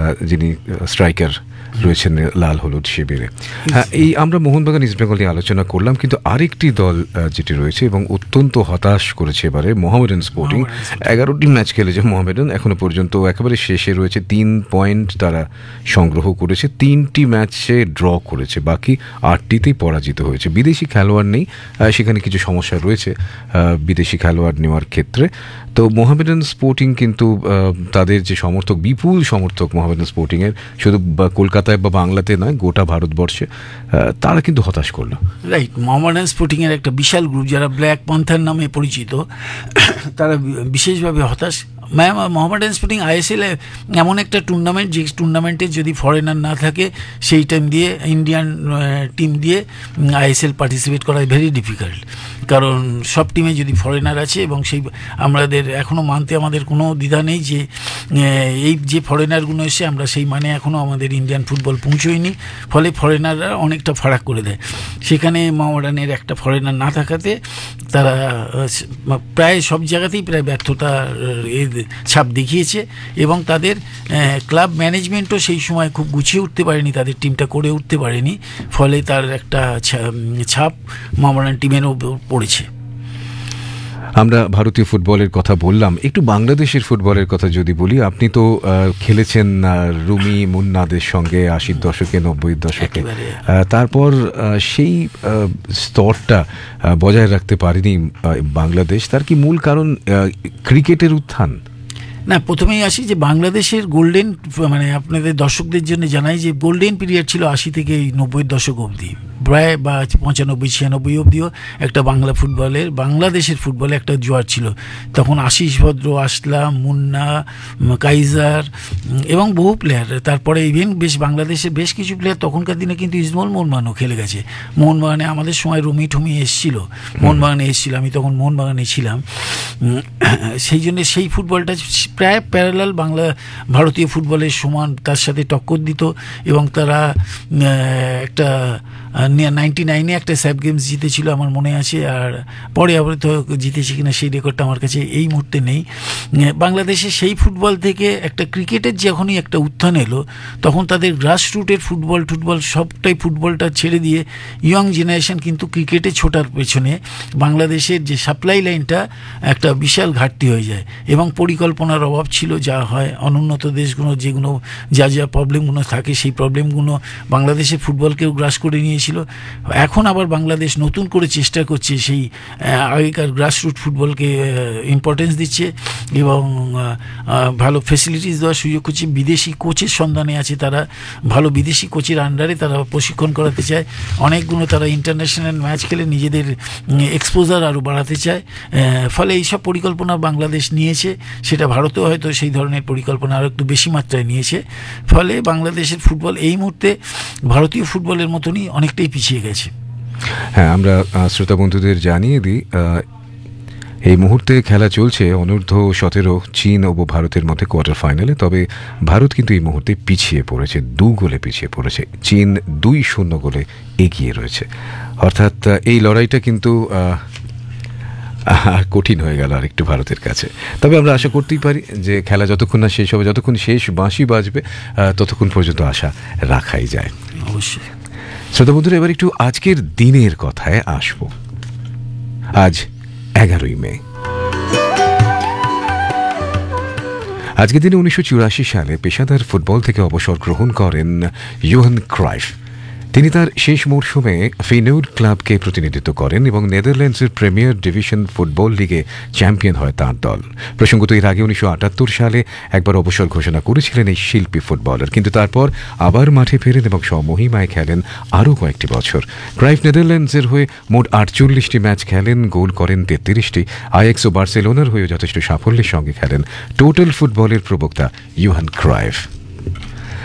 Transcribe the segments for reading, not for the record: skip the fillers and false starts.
যিনি স্ট্রাইকার রয়েছেন লাল হলুদ শিবিরে। হ্যাঁ, এই আমরা মোহনবাগান ইস্টবেঙ্গল নিয়ে আলোচনা করলাম, কিন্তু আরেকটি দল যেটি রয়েছে এবং অত্যন্ত হতাশ করেছে এবারে, মোহামেডান স্পোর্টিং। 11টি ম্যাচ খেলেছে মোহামেডান, এখনো পর্যন্ত একেবারে শেষে রয়েছে। 3 পয়েন্ট তারা সংগ্রহ করেছে, 3টি ম্যাচে ড্র করেছে, বাকি 8টিতেই পরাজিত হয়েছে। বিদেশি খেলোয়াড় নেই, সেখানে কিছু সমস্যা রয়েছে বিদেশি খেলোয়াড় নেওয়ার ক্ষেত্রে। তো মোহামেডান স্পোর্টিং কিন্তু তাদের যে সমর্থক, বিপুল সমর্থক মোহামেডান স্পোর্টিংয়ের, শুধু কলকাতায় বা বাংলাতে নয়, গোটা ভারতবর্ষে, তারা কিন্তু হতাশ করলো। রাইট, মোহামেডান স্পোর্টিংয়ের একটা বিশাল গ্রুপ যারা ব্ল্যাক প্যান্থার নামে পরিচিত, তারা বিশেষভাবে হতাশ। মোহামেডান স্পোর্টিং আইএসএলে এমন একটা টুর্নামেন্ট, যে টুর্নামেন্টে যদি ফরেনার না থাকে সেই টাইম দিয়ে ইন্ডিয়ান টিম দিয়ে আইএসএল পার্টিসিপেট করা ভেরি ডিফিকাল্ট, কারণ সব টিমে যদি ফরেনার আছে, এবং সেই আমাদের এখনও মানতে আমাদের কোনো দ্বিধা নেই যে এই যে ফরেনারগুলো এসে আমরা সেই মানে এখনও আমাদের ইন্ডিয়ান ফুটবল পৌঁছয়নি, ফলে ফরেনাররা অনেকটা ফারাক করে দেয়। সেখানে মোহামেডানের একটা ফরেনার না থাকাতে তারা প্রায় সব জায়গাতেই প্রায় ব্যর্থতার ছাপ দেখিয়েছে, এবং তাদের ক্লাব ম্যানেজমেন্টও সেই সময় খুব গুছিয়ে উঠতে পারেনি, তাদের টিমটা করে উঠতে পারেনি, ফলে তার একটা ছাপ মোহামেডান টিমের উপর পড়েছে। আমরা ভারতীয় ফুটবলের কথা বললাম, একটু বাংলাদেশের ফুটবলের কথা যদি বলি। আপনি তো খেলেছেন রুমি মুন্নাদের সঙ্গে 80-র দশকে, 90-র দশকে, তারপর সেই স্তরটা বজায় রাখতে পারেনি বাংলাদেশ। তার কি মূল কারণ ক্রিকেটের উত্থান? না, প্রথমেই আসি যে বাংলাদেশের গোল্ডেন, মানে আপনাদের দর্শকদের জন্য জানাই যে গোল্ডেন পিরিয়ড ছিল 80 থেকে 90-র দশক অবধি, প্রায় বা 95-96 অবধিও একটা বাংলাদেশের ফুটবলে একটা জোয়ার ছিল। তখন আশিস ভদ্র, আসলাম, মুন্না, কাইজার এবং বহু প্লেয়ার, তারপরে ইভেন বাংলাদেশের বেশ কিছু প্লেয়ার তখনকার দিনে কিন্তু ইসমল মোহনবাগানও খেলে গেছে। মোহনবাগানে আমাদের সময় রুমি এসেছিল, মোহনবাগানে এসেছিল, আমি তখন মোহনবাগানে ছিলাম। সেই জন্য সেই ফুটবলটা প্রায় প্যারালাল ভারতীয় ফুটবলের সমান, তার সাথে টক্কর দিত, এবং তারা একটা 99-এ একটা স্যাপ গেমস জিতেছিল আমার মনে আছে, আর পরে আবার তো জিতেছে কিনা সেই রেকর্ডটা আমার কাছে এই মুহূর্তে নেই। বাংলাদেশে সেই ফুটবল থেকে একটা ক্রিকেটের যখনই একটা উত্থান এলো, তখন তাদের গ্রাসরুটের ফুটবল সবটাই ফুটবলটা ছেড়ে দিয়ে ইয়ং জেনারেশন কিন্তু ক্রিকেটে ছোটার পেছনে বাংলাদেশের যে সাপ্লাই লাইনটা একটা বিশাল ঘাটতি হয়ে যায়, এবং পরিকল্পনার অভাব ছিল। যা হয় অনুন্নত দেশগুলো যেগুলো যা প্রবলেমগুলো থাকে, সেই প্রবলেমগুলো বাংলাদেশের ফুটবলকেও গ্রাস করে নিয়েছিল। এখন আবার বাংলাদেশ নতুন করে চেষ্টা করছে সেই আগেকার গ্রাসরুট ফুটবলকে ইম্পর্টেন্স দিচ্ছে, এবং ভালো ফেসিলিটিস দেওয়ার সুযোগ করছে। বিদেশি কোচের সন্ধানে আছে তারা, ভালো বিদেশি কোচের আন্ডারে তারা প্রশিক্ষণ করাতে চায়। অনেকগুলো তারা ইন্টারন্যাশনাল ম্যাচ খেলে নিজেদের এক্সপোজার আরও বাড়াতে চায়। ফলে এইসব পরিকল্পনা বাংলাদেশ নিয়েছে, সেটা ভারতেও হয়তো সেই ধরনের পরিকল্পনা আরও একটু বেশি মাত্রায় নিয়েছে। ফলে বাংলাদেশের ফুটবল এই মুহূর্তে ভারতীয় ফুটবলের মতনই অনেকটাই পিছিয়ে গেছে। হ্যাঁ, আমরা শ্রোতা বন্ধুদের জানিয়ে দিই, এই মুহূর্তে খেলা চলছে অনূর্ধ্ব-17 চীন ও ভারতের মধ্যে কোয়ার্টার ফাইনালে। তবে ভারত কিন্তু এই মুহূর্তে পিছিয়ে পড়েছে, 2 গোলে পিছিয়ে পড়েছে। চীন 2-0 গোলে এগিয়ে রয়েছে। অর্থাৎ এই লড়াইটা কিন্তু কঠিন হয়ে গেল আরেকটু ভারতের কাছে। তবে আমরা আশা করতেই পারি যে খেলা যতক্ষণ না শেষ হবে, যতক্ষণ শেষ বাঁশি বাজবে, ততক্ষণ পর্যন্ত আশা রাখাই যায়। অবশ্যই। শ্রোতা বন্ধুরা, এবার একটু আজকের দিনের কথায় আসব। আজ 11ই মে। আজকের দিনে 1984 সালে পেশাদার ফুটবল থেকে অবসর গ্রহণ করেন ইয়োহান ক্রাইফ। তিনি তার শেষ মরশুমে ফেইনোর্ড ক্লাবকে প্রতিনিধিত্ব করেন এবং নেদারল্যান্ডসের প্রিমিয়ার ডিভিশন ফুটবল লিগে চ্যাম্পিয়ন হয় তাঁর দল। প্রসঙ্গত, এর আগে 1978 সালে একবার অবসর ঘোষণা করেছিলেন এই শিল্পী ফুটবলার, কিন্তু তারপর আবার মাঠে ফেরেন এবং স্বমহিমায় খেলেন আরও কয়েকটি বছর। ক্রাইফ নেদারল্যান্ডসের হয়ে মোট 48টি ম্যাচ খেলেন, গোল করেন 33টি। আয়াক্স ও বার্সেলোনার হয়েও যথেষ্ট সাফল্যের সঙ্গে খেলেন। টোটাল ফুটবলের প্রবক্তা ইয়োহান ক্রাইফ।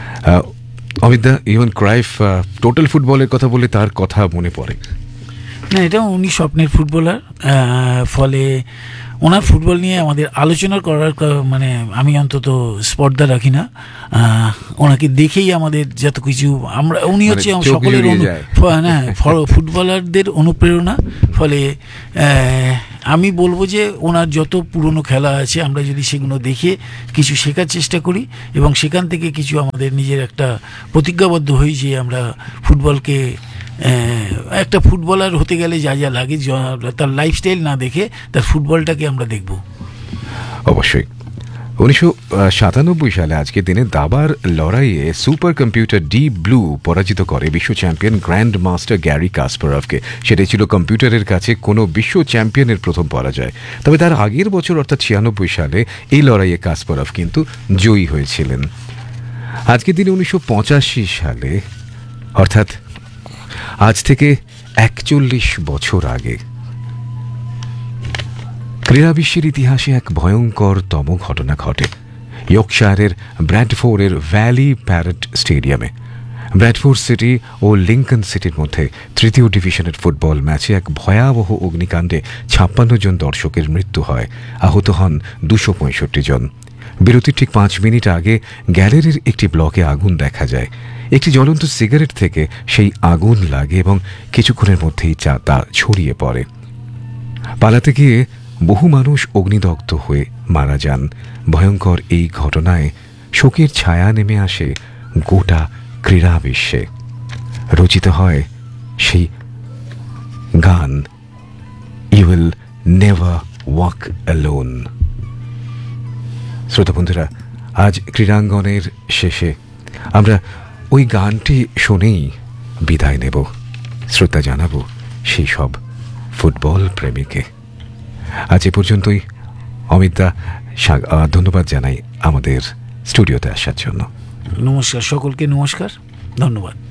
অমিতদা, ইয়োহান ক্রাইফ টোটাল ফুটবলের কথা বলে তার কথা মনে পড়ে? না, এটা উনি স্বপ্নের ফুটবলার, ফলে ওনার ফুটবল নিয়ে আমাদের আলোচনা করার মানে আমি অন্তত স্পর্ধা রাখি না। ওনাকে দেখেই আমাদের যত কিছু আমরা, উনি হচ্ছে মানে চোখ সকলের জুড়িয়ে যায়। ফুটবলারদের অনুপ্রেরণা। ফলে আমি বলবো যে ওনার যত পুরনো খেলা আছে আমরা যদি সেগুলো দেখে কিছু শেখার চেষ্টা করি এবং সেখান থেকে কিছু আমাদের নিজের একটা প্রতিজ্ঞাবদ্ধ হই যে আমরা ফুটবলকে, একটা ফুটবলার হতে গেলে যা যা লাগে তার লাইফস্টাইল না দেখে তার ফুটবলটাকে আমরা দেখব। অবশ্যই। 1997 সালে আজকের দিনে দাবার লড়াইয়ে সুপার কম্পিউটার ডিপ ব্লু পরাজিত করে বিশ্ব চ্যাম্পিয়ন গ্র্যান্ড মাস্টার গ্যারি কাসপারভকে। সেটাই ছিল কম্পিউটারের কাছে কোনো বিশ্ব চ্যাম্পিয়নের প্রথম পরাজয়। তবে তার আগের বছর অর্থাৎ 96 সালে এই লড়াইয়ে কাসপারভ কিন্তু জয়ী হয়েছিলেন। আজকের দিনে 1985 সালে অর্থাৎ আজ থেকে 41 বছর আগে ক্রীড়া বিশ্বের ইতিহাসে এক ভয়ঙ্করতম ঘটনা ঘটে ইয়র্কশায়ারের ব্র্যাডফোর্ডের ভ্যালি প্যারেড স্টেডিয়ামে। ব্র্যাডফোর্ড সিটি ও লিঙ্কন সিটির মধ্যে তৃতীয় ডিভিশনের ফুটবল ম্যাচে এক ভয়াবহ অগ্নিকাণ্ডে 56 জন দর্শকের মৃত্যু হয়, আহত হন 265 জন। বিরতির ঠিক 5 মিনিট আগে গ্যালারির একটি ব্লকে আগুন দেখা যায়। একটি জ্বলন্ত সিগারেট থেকে সেই আগুন লাগে এবং কিছুক্ষণের মধ্যেই তা ছড়িয়ে পড়ে। পালাতে গিয়ে বহু মানুষ অগ্নিদগ্ধ হয়ে মারা যান। ভয়ঙ্কর এই ঘটনায় শোকের ছায়া নেমে আসে গোটা ক্রীড়া বিশ্বে। রচিত হয় সেই গান you will never walk alone. শ্রোতা বন্ধুরা, আজ ক্রীড়াঙ্গনের শেষে আমরা ওই গানটি শুনেই বিদায় নেব, শ্রদ্ধা জানাবো সেই সব ফুটবল প্রেমীকে। আজ এ পর্যন্তই। অমিতদা, ধন্যবাদ জানাই আমাদের স্টুডিওতে আসার জন্য। নমস্কার সকলকে, নমস্কার, ধন্যবাদ।